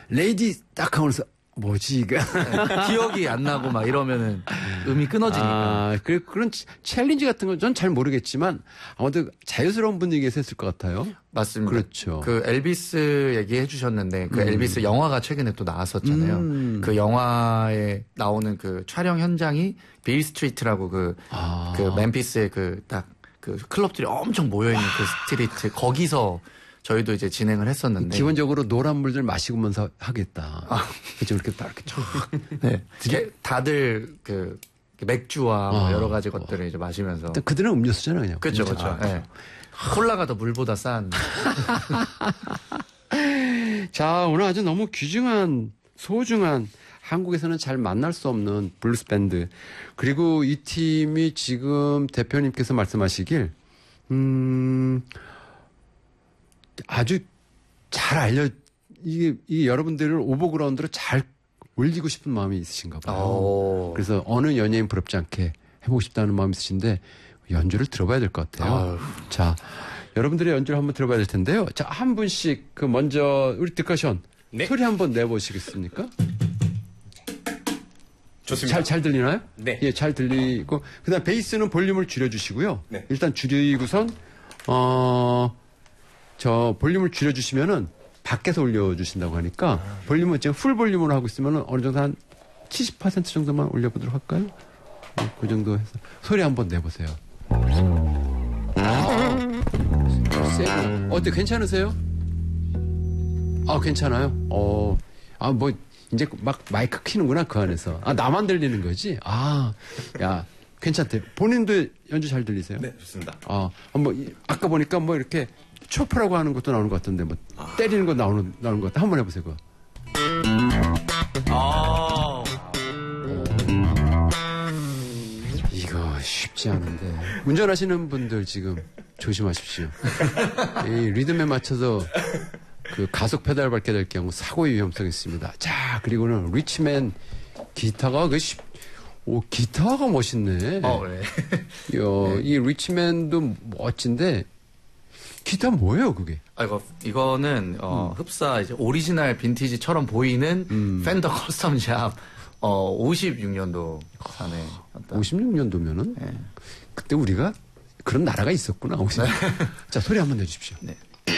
레이디 딱 하면서 뭐지 이게 기억이 안 나고 막 이러면은 음이 끊어지니까. 그런 챌린지 같은 건 전 잘 모르겠지만 아무튼 자유스러운 분위기에서 했을 것 같아요. 맞습니다. 그렇죠. 그 엘비스 얘기해 주셨는데 그 엘비스 영화가 최근에 또 나왔었잖아요. 그 영화에 나오는 그 촬영 현장이 빌 스트리트라고 그 멤피스의 그 클럽들이 엄청 모여있는 그 스트리트 거기서 저희도 이제 진행을 했었는데 기본적으로 노란 물들 마시면서 하겠다. 그죠 이렇게 딱 이렇게 쫙. 네. 다들 그 맥주와 뭐 여러 가지 것들을 이제 마시면서. 그들은 음료수잖아요, 그냥. 그렇죠, 그렇죠. 네. 콜라가 더 물보다 싼. 자, 오늘 아주 너무 귀중한, 소중한, 한국에서는 잘 만날 수 없는 블루스 밴드. 그리고 이 팀이 지금 대표님께서 말씀하시길, 아주 잘 이게 여러분들을 오버그라운드로 잘 올리고 싶은 마음이 있으신가 봐요. 그래서 어느 연예인 부럽지 않게 해보고 싶다는 마음이 있으신데, 연주를 들어봐야 될 것 같아요. 자, 여러분들의 연주를 한번 들어봐야 될 텐데요. 자, 한 분씩 먼저 우리 득하션 네. 소리 한번 내보시겠습니까? 좋습니다. 잘 들리나요? 네. 예, 잘 들리고 그다음 베이스는 볼륨을 줄여주시고요. 네. 일단 줄이고선 저 볼륨을 줄여주시면은 밖에서 올려주신다고 하니까 볼륨은 지금 풀 볼륨으로 하고 있으면은 어느 정도 한 70% 정도만 올려보도록 할까요? 그 정도 해서 소리 한번 내보세요. 세고 어때 괜찮으세요? 괜찮아요. 뭐 이제 막 마이크 키는구나 그 안에서. 나만 들리는 거지. 야 괜찮대. 본인도 연주 잘 들리세요? 네, 좋습니다. 아까 보니까 뭐 이렇게 초프라고 하는 것도 나오는 것 같던데 뭐 때리는 거 나오는 것 같아. 한번 해보세요 그거. 이거 쉽지 않은데 운전하시는 분들 지금 조심하십시오. 이 리듬에 맞춰서 그 가속 페달 밟게 될 경우 사고의 위험성이 있습니다. 자, 그리고는 리치맨 기타가 기타가 멋있네. 네. 이 리치맨도 멋진데 기타 뭐예요, 그게? 이거는 흡사 이제 오리지널 빈티지처럼 보이는 펜더 커스텀 샵 56년도 안에 56년도면은 그때 우리가 그런 나라가 있었구나. 자, 소리 한번 내주십시오. 네.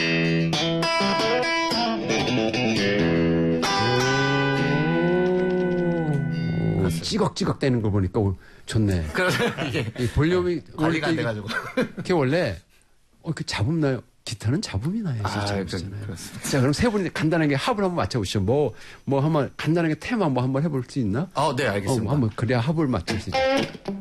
찌걱찌걱 대는 걸 보니까 좋네. 이게 이 볼륨이 관리가 안 돼가지고. 그게 원래 그 잡음 나요. 기타는 잡음이 나야지. 그렇습니다. 자, 그럼 세 분이 간단하게 합을 한번 맞춰보시죠. 뭐 한번 간단하게 테마 한번 해볼 수 있나? 네, 알겠습니다. 한번 그래야 합을 맞출 수 있죠.